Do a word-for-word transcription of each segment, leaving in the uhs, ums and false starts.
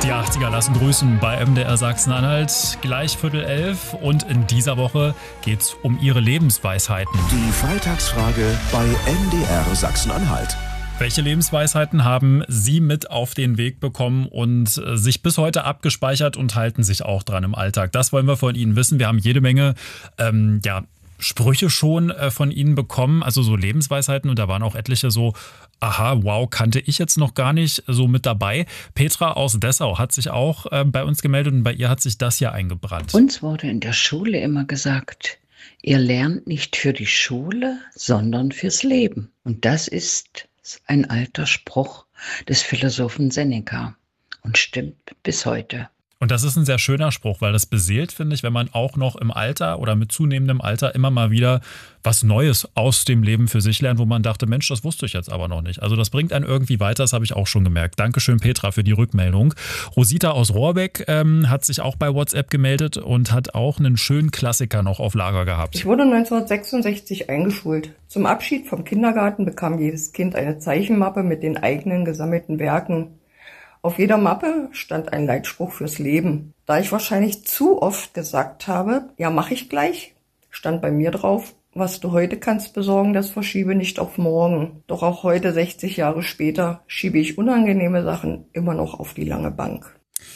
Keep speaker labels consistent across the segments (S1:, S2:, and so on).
S1: Die achtziger lassen grüßen bei M D R Sachsen-Anhalt. Gleich Viertel elf und in dieser Woche geht's um ihre Lebensweisheiten.
S2: Die Freitagsfrage bei M D R Sachsen-Anhalt.
S1: Welche Lebensweisheiten haben Sie mit auf den Weg bekommen und äh, sich bis heute abgespeichert und halten sich auch dran im Alltag? Das wollen wir von Ihnen wissen. Wir haben jede Menge ähm, ja, Sprüche schon äh, von Ihnen bekommen, also so Lebensweisheiten, und da waren auch etliche so, aha, wow, kannte ich jetzt noch gar nicht, so mit dabei. Petra aus Dessau hat sich auch äh, bei uns gemeldet und bei ihr hat sich das hier eingebrannt.
S3: Uns wurde in der Schule immer gesagt, ihr lernt nicht für die Schule, sondern fürs Leben. Und das ist ein alter Spruch des Philosophen Seneca und stimmt bis heute.
S1: Und das ist ein sehr schöner Spruch, weil das beseelt, finde ich, wenn man auch noch im Alter oder mit zunehmendem Alter immer mal wieder was Neues aus dem Leben für sich lernt, wo man dachte, Mensch, das wusste ich jetzt aber noch nicht. Also das bringt einen irgendwie weiter, das habe ich auch schon gemerkt. Dankeschön, Petra, für die Rückmeldung. Rosita aus Rohrbeck ähm, hat sich auch bei WhatsApp gemeldet und hat auch einen schönen Klassiker noch auf Lager gehabt.
S4: Ich wurde neunzehnhundertsechsundsechzig eingeschult. Zum Abschied vom Kindergarten bekam jedes Kind eine Zeichenmappe mit den eigenen gesammelten Werken. Auf jeder Mappe stand ein Leitspruch fürs Leben. Da ich wahrscheinlich zu oft gesagt habe, ja, mach ich gleich, stand bei mir drauf, was du heute kannst besorgen, das verschiebe nicht auf morgen. Doch auch heute, sechzig Jahre später, schiebe ich unangenehme Sachen immer noch auf die lange Bank.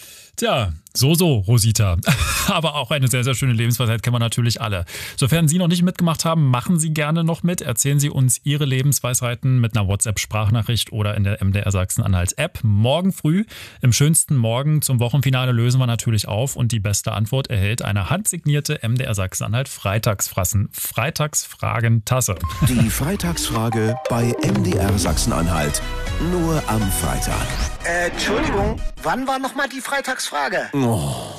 S1: Tja, so, so, Rosita. Aber auch eine sehr, sehr schöne Lebensweisheit kennen wir natürlich alle. Sofern Sie noch nicht mitgemacht haben, machen Sie gerne noch mit. Erzählen Sie uns Ihre Lebensweisheiten mit einer WhatsApp-Sprachnachricht oder in der M D R Sachsen-Anhalt-App. Morgen früh, im schönsten Morgen zum Wochenfinale, lösen wir natürlich auf und die beste Antwort erhält eine handsignierte M D R Sachsen-Anhalt Freitagsfrassen Freitagsfragen-Tasse.
S2: Die Freitagsfrage bei M D R Sachsen-Anhalt. Nur am Freitag.
S5: Äh, Entschuldigung, wann war nochmal die Freitagsfrage?
S2: Oh.